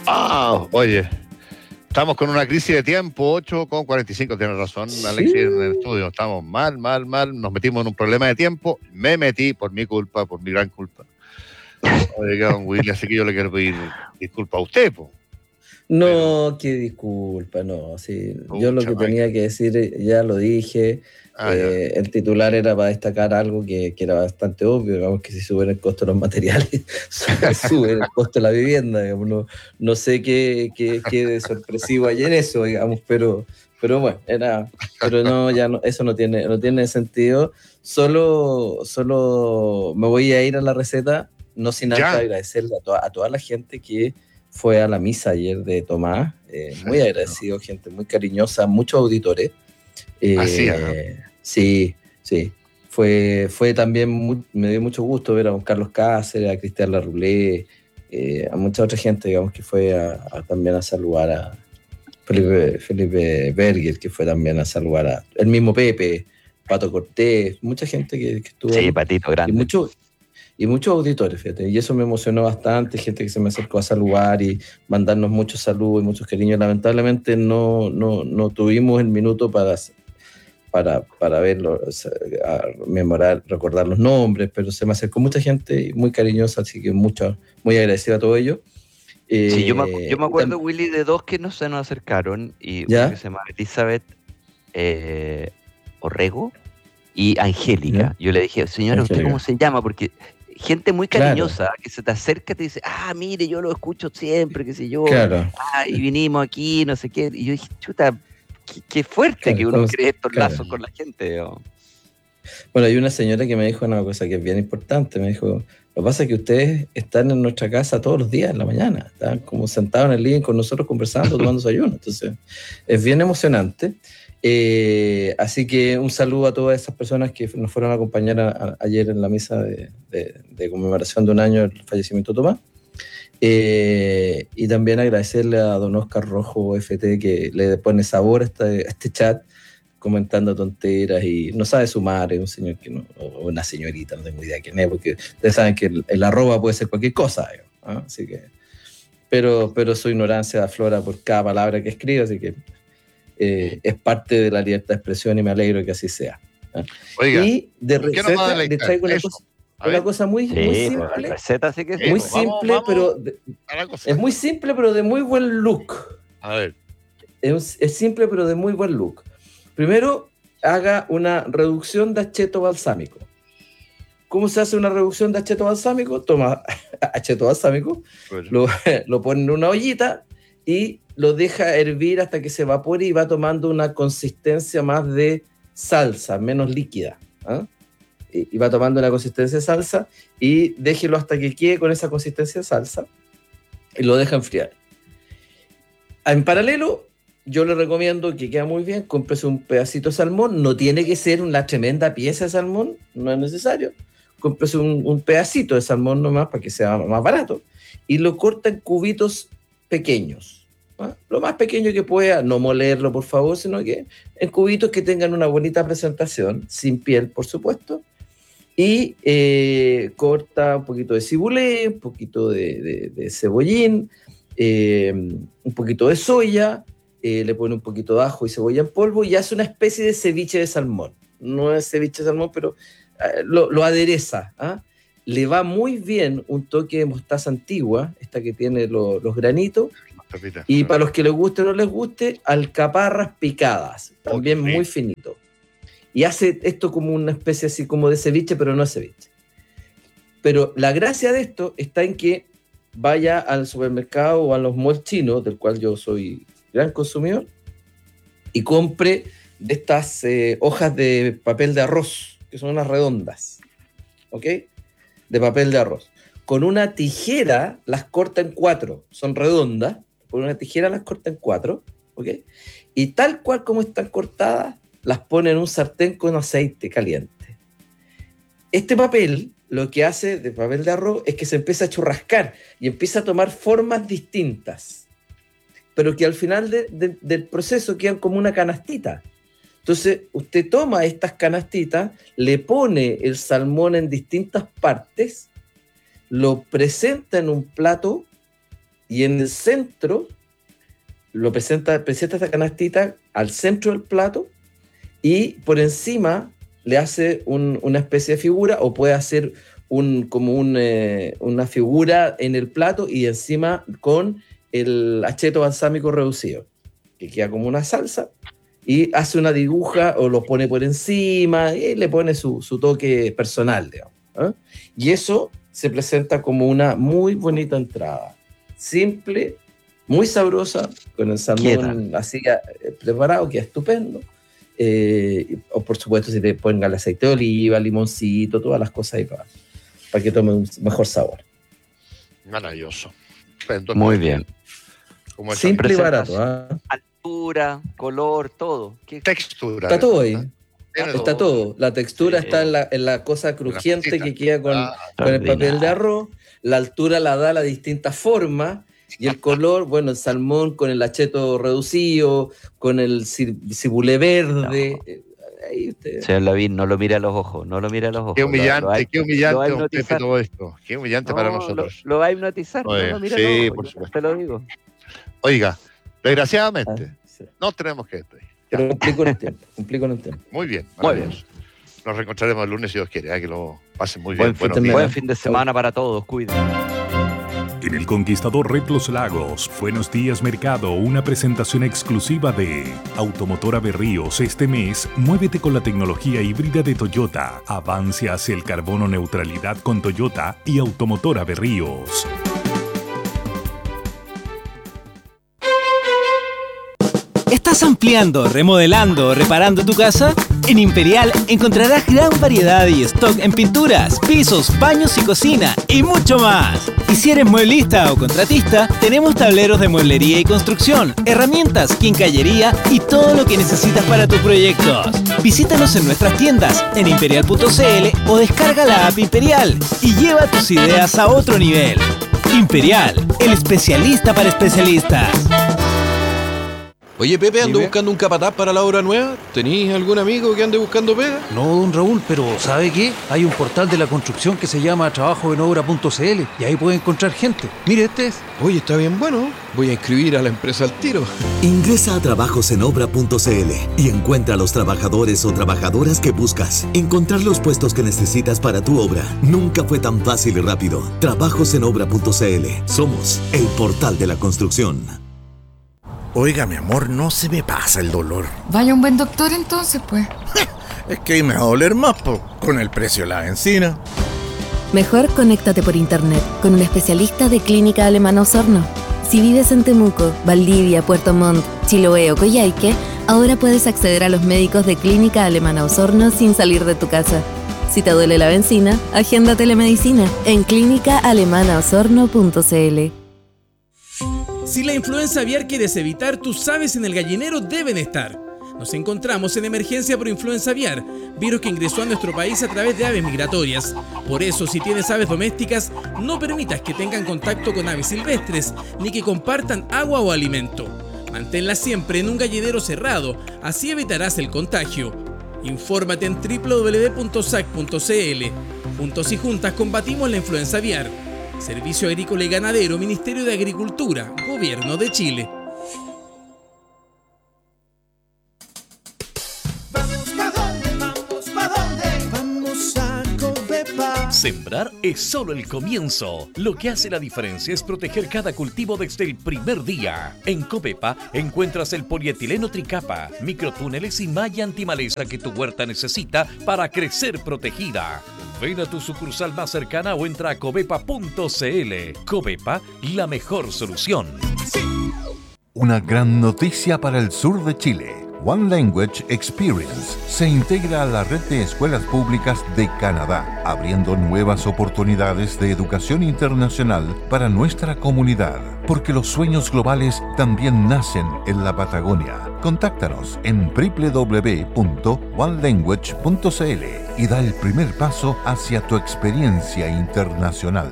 Oye, estamos con una crisis de tiempo, 8:45, tienes razón, Alexis, en el estudio. Estamos mal, nos metimos en un problema de tiempo, me metí por mi culpa, por mi gran culpa. Oye, don Willy, así que yo le quiero pedir disculpas a usted, po. No, qué disculpa, no. Sí, yo lo que tenía que decir ya lo dije. El titular era para destacar algo que era bastante obvio, digamos, que si suben el costo de los materiales, sube el costo de la vivienda, digamos. No sé qué de sorpresivo hay en eso, digamos, pero bueno, pero no, ya no, eso no tiene sentido. Solo me voy a ir a la receta, no sin antes agradecerle a toda la gente que fue a la misa ayer de Tomás, muy agradecido, gente muy cariñosa, muchos auditores. Sí. Fue también, me dio mucho gusto ver a don Carlos Cáceres, a Cristian Larroulé, a mucha otra gente, digamos, que fue también a saludar a Felipe Berger, que fue también a saludar a el mismo Pepe, Pato Cortés, mucha gente que estuvo. Sí, Patito, grande. Y muchos auditores, fíjate, y eso me emocionó bastante, gente que se me acercó a saludar y mandarnos muchos saludos y muchos cariños. Lamentablemente no tuvimos el minuto para verlo, memorar, recordar los nombres, pero se me acercó mucha gente muy cariñosa, así que muy agradecido a todo ello. Sí, yo me acuerdo, Willy, de dos que no se nos acercaron, y una que se llama Elizabeth Orrego y Angélica. Yo le dije, señora, ¿usted cómo se llama? Porque gente muy cariñosa que se te acerca y te dice, mire, yo lo escucho siempre, qué sé yo, y vinimos aquí, no sé qué, y yo dije, chuta, qué fuerte que uno cree estos lazos con la gente. Bueno, hay una señora que me dijo una cosa que es bien importante, me dijo, lo que pasa es que ustedes están en nuestra casa todos los días en la mañana, están como sentados en el living con nosotros conversando, tomando desayuno, entonces es bien emocionante. Así que un saludo a todas esas personas que nos fueron a acompañar ayer en la misa de conmemoración de un año del fallecimiento de Tomás. Y también agradecerle a don Oscar Rojo FT, que le pone sabor a este chat, comentando tonteras y no sabe sumar, es un señor o una señorita, no tengo idea quién es, porque ustedes saben que el arroba puede ser cualquier cosa, ¿no? Así que, pero su ignorancia aflora por cada palabra que escribe, así que es parte de la libertad de expresión y me alegro que así sea. Oiga, y de receta le traigo una cosa muy simple. Receta sí que es muy simple, pero es muy simple, pero de muy buen look. A ver. Es simple, pero de muy buen look. Primero, haga una reducción de acheto balsámico. ¿Cómo se hace una reducción de acheto balsámico? Toma acheto balsámico, lo pone en una ollita y lo deja hervir hasta que se evapore y va tomando una consistencia más de salsa, menos líquida. Y va tomando la consistencia de salsa y déjelo hasta que quede con esa consistencia de salsa y lo deja enfriar. En paralelo, yo le recomiendo que queda muy bien, cómprese un pedacito de salmón, no tiene que ser una tremenda pieza de salmón, no es necesario, cómprese un pedacito de salmón nomás para que sea más barato y lo corta en cubitos pequeños. Lo más pequeño que pueda, no molerlo por favor, sino que en cubitos que tengan una bonita presentación, sin piel por supuesto, y corta un poquito de cibulé, un poquito de cebollín, un poquito de soya, le pone un poquito de ajo y cebolla en polvo y hace una especie de ceviche de salmón. No es ceviche de salmón, pero lo adereza. Le va muy bien un toque de mostaza antigua, esta que tiene los granitos. Y para los que les guste o no les guste, alcaparras picadas, también muy finito. Y hace esto como una especie así como de ceviche, pero no es ceviche. Pero la gracia de esto está en que vaya al supermercado o a los malls chinos, del cual yo soy gran consumidor, y compre de estas hojas de papel de arroz, que son unas redondas, ¿ok? De papel de arroz. Con una tijera las corta en 4, son redondas, con una tijera las corta en 4, ¿ok? Y tal cual como están cortadas, las pone en un sartén con aceite caliente. Este papel, lo que hace de papel de arroz es que se empieza a churrascar y empieza a tomar formas distintas, pero que al final del proceso quedan como una canastita. Entonces, usted toma estas canastitas, le pone el salmón en distintas partes, lo presenta en un plato y en el centro lo presenta esta canastita al centro del plato y por encima le hace una especie de figura, o puede hacer una figura en el plato y encima con el acheto balsámico reducido, que queda como una salsa, y hace una dibuja o lo pone por encima y le pone su toque personal, digamos, ¿eh? Y eso se presenta como una muy bonita entrada, simple, muy sabrosa, con el salmón así preparado, que es estupendo. O por supuesto, si te ponga el aceite de oliva, limoncito, todas las cosas ahí para que tome un mejor sabor. Maravilloso. Entonces, muy bien. Simple y barato. Altura, color, todo. Textura. Está todo ahí. Está todo. La textura está en la cosa crujiente que queda con el papel de arroz. La altura la da la distinta forma. Y el color, bueno, el salmón con el acheto reducido, con el cibulé verde. Ahí usted... Señor Lavín, no lo mire a los ojos, Qué humillante, don Pepe, todo esto. Qué humillante para nosotros. Lo va a hipnotizar, no lo mire a los ojos, por supuesto. Te lo digo. Oiga, desgraciadamente, no tenemos que despedir. Pero cumplí con el tiempo. Muy bien. Nos reencontraremos el lunes si Dios quiere, que lo pasen muy bien. Buen fin de semana para todos, cuídense. En el Conquistador Red Los Lagos, Buenos Días Mercado, una presentación exclusiva de Automotora Berríos. Este mes, muévete con la tecnología híbrida de Toyota. Avance hacia el carbono neutralidad con Toyota y Automotora Berríos. ¿Estás ampliando, remodelando o reparando tu casa? En Imperial encontrarás gran variedad y stock en pinturas, pisos, baños y cocina y mucho más. Y si eres mueblista o contratista, tenemos tableros de mueblería y construcción, herramientas, quincallería y todo lo que necesitas para tus proyectos. Visítanos en nuestras tiendas en imperial.cl o descarga la app Imperial y lleva tus ideas a otro nivel. Imperial, el especialista para especialistas. Oye, Pepe, ando buscando un capataz para la obra nueva. ¿Tenís algún amigo que ande buscando pega? No, don Raúl, pero ¿sabe qué? Hay un portal de la construcción que se llama trabajoenobra.cl y ahí puede encontrar gente. Mire, este es. Oye, está bien bueno. Voy a inscribir a la empresa al tiro. Ingresa a trabajosenobra.cl y encuentra a los trabajadores o trabajadoras que buscas. Encontrar los puestos que necesitas para tu obra nunca fue tan fácil y rápido. Trabajosenobra.cl. Somos el portal de la construcción. Oiga, mi amor, no se me pasa el dolor. Vaya un buen doctor entonces, pues. Es que ahí me va a doler más, con el precio de la benzina. Mejor conéctate por internet con un especialista de Clínica Alemana Osorno. Si vives en Temuco, Valdivia, Puerto Montt, Chiloé o Coyhaique, ahora puedes acceder a los médicos de Clínica Alemana Osorno sin salir de tu casa. Si te duele la benzina, agenda telemedicina en clínicaalemanaosorno.cl. Si la influenza aviar quieres evitar, tus aves en el gallinero deben estar. Nos encontramos en emergencia por influenza aviar, virus que ingresó a nuestro país a través de aves migratorias. Por eso, si tienes aves domésticas, no permitas que tengan contacto con aves silvestres, ni que compartan agua o alimento. Manténlas siempre en un gallinero cerrado, así evitarás el contagio. Infórmate en www.sac.cl. Juntos y juntas combatimos la influenza aviar. Servicio Agrícola y Ganadero, Ministerio de Agricultura, Gobierno de Chile. Vamos a Covepa. Sembrar es solo el comienzo. Lo que hace la diferencia es proteger cada cultivo desde el primer día. En Covepa encuentras el polietileno tricapa, microtúneles y malla antimaleza que tu huerta necesita para crecer protegida. Ven a tu sucursal más cercana o entra a covepa.cl. Covepa, la mejor solución. Una gran noticia para el sur de Chile. One Language Experience se integra a la red de escuelas públicas de Canadá, abriendo nuevas oportunidades de educación internacional para nuestra comunidad, porque los sueños globales también nacen en la Patagonia. Contáctanos en www.onelanguage.cl y da el primer paso hacia tu experiencia internacional.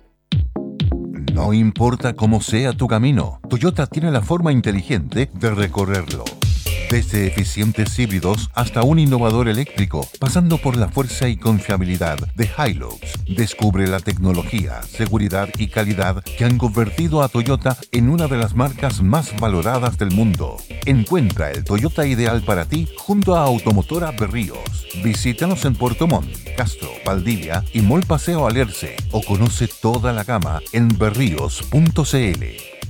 No importa cómo sea tu camino, Toyota tiene la forma inteligente de recorrerlo. Desde eficientes híbridos hasta un innovador eléctrico, pasando por la fuerza y confiabilidad de Hilux. Descubre la tecnología, seguridad y calidad que han convertido a Toyota en una de las marcas más valoradas del mundo. Encuentra el Toyota ideal para ti junto a Automotora Berríos. Visítanos en Puerto Montt, Castro, Valdivia y Mall Paseo Alerce o conoce toda la gama en berríos.cl.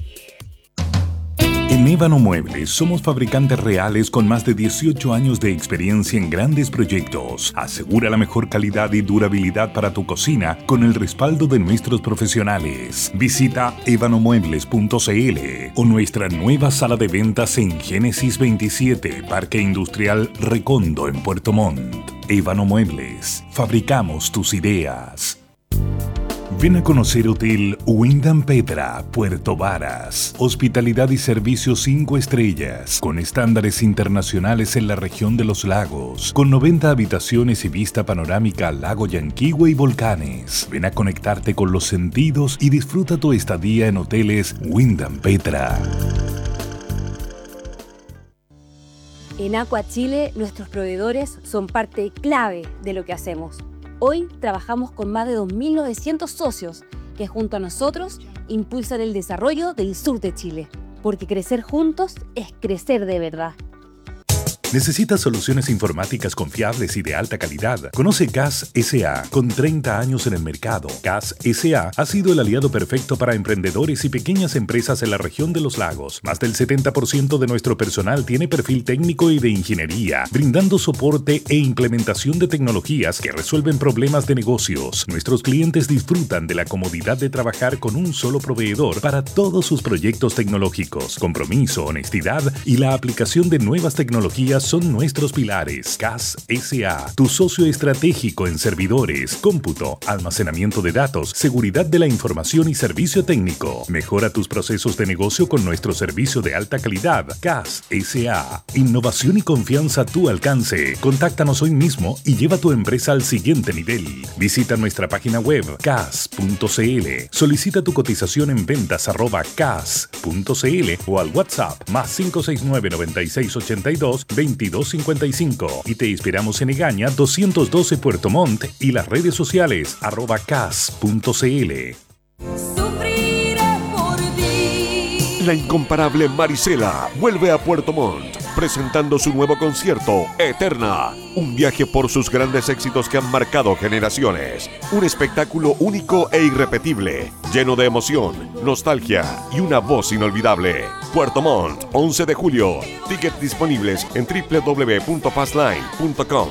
En Ébano Muebles somos fabricantes reales con más de 18 años de experiencia en grandes proyectos. Asegura la mejor calidad y durabilidad para tu cocina con el respaldo de nuestros profesionales. Visita ébanomuebles.cl o nuestra nueva sala de ventas en Génesis 27, Parque Industrial Recondo en Puerto Montt. Ébano Muebles. Fabricamos tus ideas. Ven a conocer Hotel Wyndham Petra, Puerto Varas. Hospitalidad y servicios 5 estrellas, con estándares internacionales en la región de los lagos, con 90 habitaciones y vista panorámica al lago Yanquihue y volcanes. Ven a conectarte con los sentidos y disfruta tu estadía en Hoteles Wyndham Petra. En Aqua Chile, nuestros proveedores son parte clave de lo que hacemos. Hoy trabajamos con más de 2.900 socios que junto a nosotros impulsan el desarrollo del sur de Chile, porque crecer juntos es crecer de verdad. ¿Necesitas soluciones informáticas confiables y de alta calidad? Conoce CAS S.A. con 30 años en el mercado. CAS S.A. ha sido el aliado perfecto para emprendedores y pequeñas empresas en la región de los lagos. Más del 70% de nuestro personal tiene perfil técnico y de ingeniería, brindando soporte e implementación de tecnologías que resuelven problemas de negocios. Nuestros clientes disfrutan de la comodidad de trabajar con un solo proveedor para todos sus proyectos tecnológicos. Compromiso, honestidad y la aplicación de nuevas tecnologías son nuestros pilares. CAS S.A., tu socio estratégico en servidores, cómputo, almacenamiento de datos, seguridad de la información y servicio técnico. Mejora tus procesos de negocio con nuestro servicio de alta calidad. CAS S.A., innovación y confianza a tu alcance. Contáctanos hoy mismo y lleva tu empresa al siguiente nivel. Visita nuestra página web cas.cl. Solicita tu cotización en ventas@cas.cl o al WhatsApp más 569 9682 2255 y te inspiramos en Egaña 212 Puerto Montt y las redes sociales @cas.cl. La incomparable Marisela vuelve a Puerto Montt presentando su nuevo concierto Eterna, un viaje por sus grandes éxitos que han marcado generaciones, un espectáculo único e irrepetible, lleno de emoción, nostalgia y una voz inolvidable. Puerto Montt, 11 de julio, tickets disponibles en www.passline.com.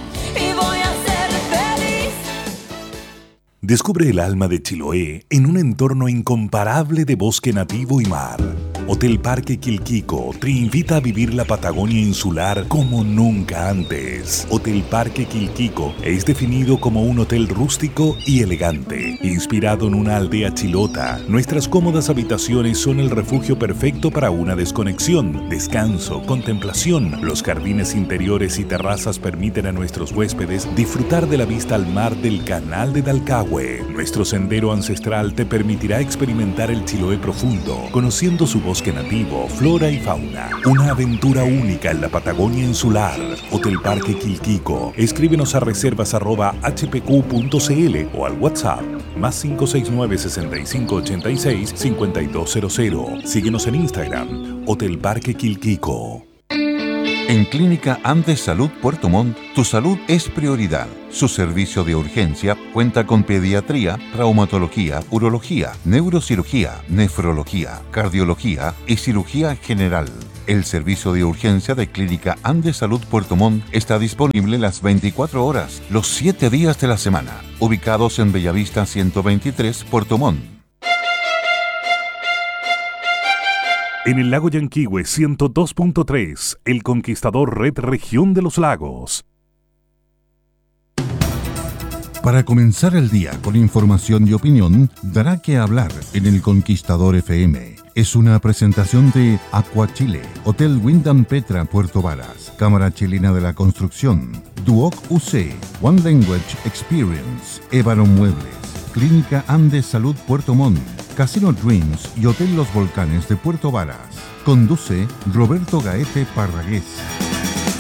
Descubre el alma de Chiloé en un entorno incomparable de bosque nativo y mar. Hotel Parque Quilquico te invita a vivir la Patagonia insular como nunca antes. Hotel Parque Quilquico es definido como un hotel rústico y elegante, inspirado en una aldea chilota. Nuestras cómodas habitaciones son el refugio perfecto para una desconexión, descanso, contemplación. Los jardines interiores y terrazas permiten a nuestros huéspedes disfrutar de la vista al mar del Canal de Dalcahue. Nuestro sendero ancestral te permitirá experimentar el Chiloé profundo, conociendo su bosque nativo, flora y fauna. Una aventura única en la Patagonia insular. Hotel Parque Quilquico. Escríbenos a reservas@hpq.cl o al WhatsApp más 569 6586 5200. Síguenos en Instagram, Hotel Parque Quilquico. En Clínica Andes Salud Puerto Montt, tu salud es prioridad. Su servicio de urgencia cuenta con pediatría, traumatología, urología, neurocirugía, nefrología, cardiología y cirugía general. El servicio de urgencia de Clínica Andes Salud Puerto Montt está disponible las 24 horas, los 7 días de la semana. Ubicados en Bellavista 123, Puerto Montt. En el lago Yanquihue 102.3, El Conquistador Red Región de los Lagos. Para comenzar el día con información y opinión, dará que hablar en El Conquistador FM. Es una presentación de Aqua Chile, Hotel Wyndham Petra Puerto Varas, Cámara Chilena de la Construcción, Duoc UC, One Language Experience, Ébano Muebles, Clínica Andes Salud Puerto Montt, Casino Dreams y Hotel Los Volcanes de Puerto Varas. Conduce Roberto Gaete Parragués.